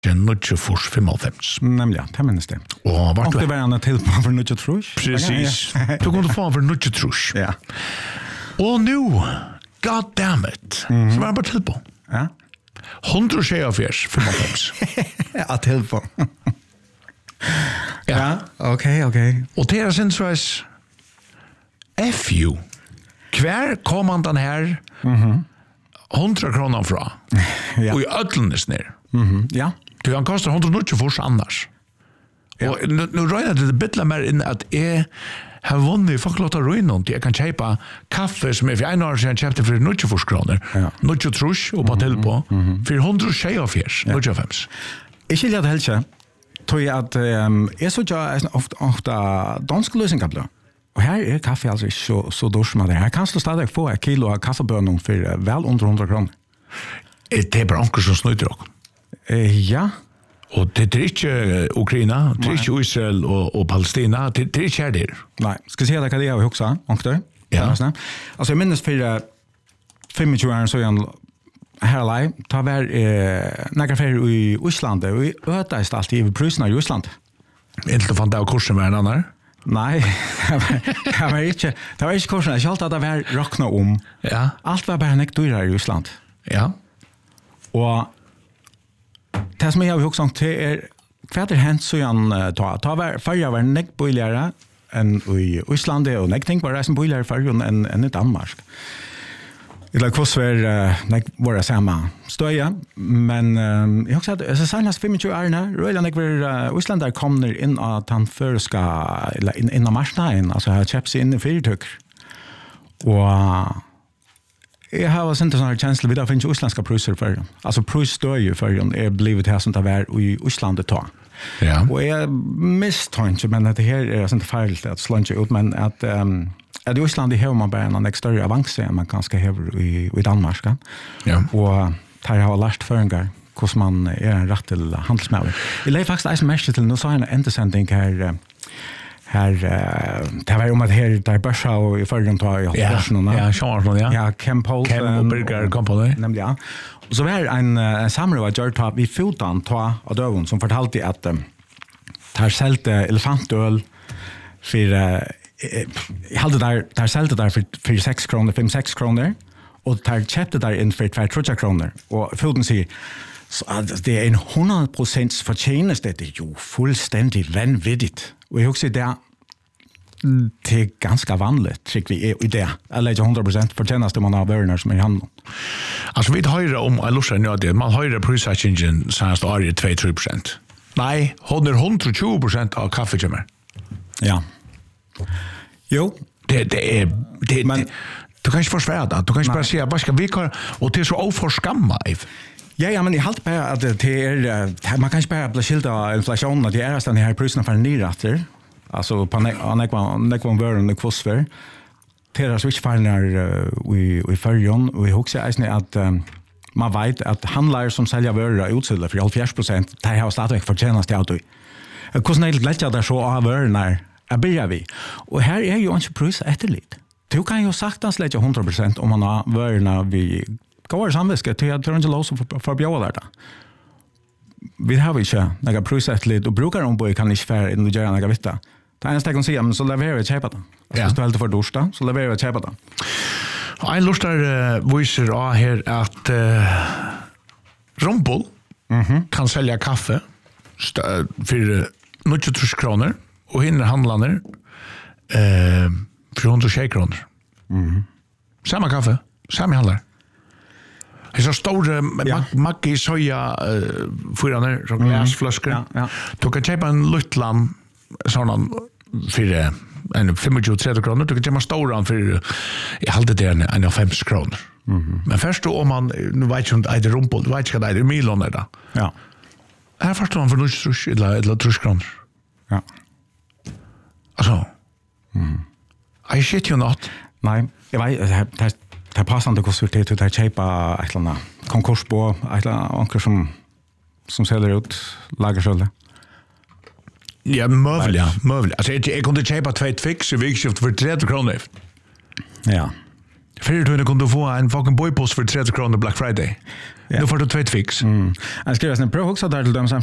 Nutje fors 55. Nämligen, det minns det. Och vart det var en till på för nutje trusch. Precis. Du kunde få för nutje trusch. Ja. Och nu, god damn it. Så var det bara till på. Ja. 145. Att till på. Ja, okej. Och det är sen så är FU. Kvar kommer den här 100 kronor fra. Ja. Och i ödlenes ner. Ja. Du han kostar 190 fors annars. Ja. Och nu röjnar det bittla mer in att jag har vunnit folk låta röjna jag kan köpa kaffe som är för en år sedan köpte för 90 fors kronor. Ja. 90 trusch och till på för 100 tjejafjärs. 95. Jag skiljer det helt inte. Tror jag att jag så jag ofta dansk lösningar. Och här är kaffe alltså så dåligt det. Här kan du stadig få ett kilo av kaffebönor för väl under 100 kronor. Det är bara onkel som snyter också. Ja. Och det är inte Ukraina, det är inte Israel och Palestina, det är inte här där. Nej, ska se det jag också, onkel. Ja. Alltså jag minns för 25 år så jag här live tar väl några färger i Island och ötast alltid i priserna i Island. Inte fann det av kursen med en annan. Nej, det var inte kursen. Jag alltid att det var räkna om. Ja. Allt var bara näkt dyrare i Island. Ja. Och det som jag har också till är kväder hänt så jag var förra var näkt billigare än i Island och näkt tänk var det som billigare förra än i Danmark. Eller kvar var det samma stöja, men jag har sagt att senast 25 år röjlan var Islandare kommer in att han förska eller in av marknaden, alltså har köpt sig in i företag. Och jag har sen sån här känsla vid att finns isländska priser för. Alltså prisstöj för är blivit här som det var i Island ta. Ja. Och jag misstänker men det här är inte farligt att sluncha ut men att i Island har man bara en större avans än man kanske har i Danmark. Ja. Och där har lärt föringar hur man är en rätt till handelsmävare. Jag lägger faktiskt mest till nu så en entesändning här det var om att här där börsa och i förrän tar jag ja, Sean ja. Ja, Kem Burger Company. Nämligen. Och så var en samråd att göra vi fotan ta av dövon som fortalte att tar sälte elefantöl för jag hade där sälte där för 6 kronor, 5-6 kronor och tar köpte där in för 2-3 kronor och foten säger så att det är en 100% förtjänst det är ju fullständigt vanvittigt. Och jag också det är ganska vanligt tycker vi är i det. Eller 100% förtjänst man har värner som är i handeln. Alltså vi har om Alusha nu att man har det prissättningen senast år 2-3%. Nej, 120% av kaffekömmer. Ja. Jo, det är men du kan inte försvara det. Du kan inte bara säga vad ska vi göra och det är så oförskamma. Ja, men jag håller på att det är man kan inte bara bli skild av inflationen att det är den här priserna för nyrätter. Alltså på nekvan vörden och kvossver. Det är så inte farnar i förrjon och jag också att man vet att handlare som säljer vörder utsäljer för 70%. Det har stadigt förtjänast till auto. Hvordan är det glädje där så av vörderna börjar vi. Och här är ju inte pris efterligt. Du kan ju saktans lägga 100% om man har vörderna vi går samviske till att det inte lås för bjöda där. Vi har inte några prissättligt och brukar ombud kan inte färre in och göra några vitta. Det är en steg att säga, men så levererar vi köpa det. Hvis du helt för dorsta, så levererar vi köpa det. En lustar viser av här att Rompol kan sälja kaffe för 90 kronor och hinner handlarna för 120 kronor. Samma kaffe, samma handlar. Det är så stora Maggi soja fyraner som glasflaskor. Ja. Du kan köpa en luttlam sån för en 25-30 kronor. Du kan köpa stora för jag hade det en 5 kronor. Men först då om man nu vet inte att det Rompol, du vet inte att det är miljoner där. Ja. Här först man för 90 eller 30 kronor. Ja. Alltså. I shit you not. Nej, jag vet det passar inte kostar till att köpa ett eller annat konkursbo, ett eller annat som säljer ut lagerskölde. Ja, möjligt. Alltså jag kunde köpa 2 fix i vikskift för 30 kronor. Ja. Förr du kunde få en fucking boypost för 30 kronor Black Friday. Nu får du 2 fix. Jag skriver sen pröv också där till dem som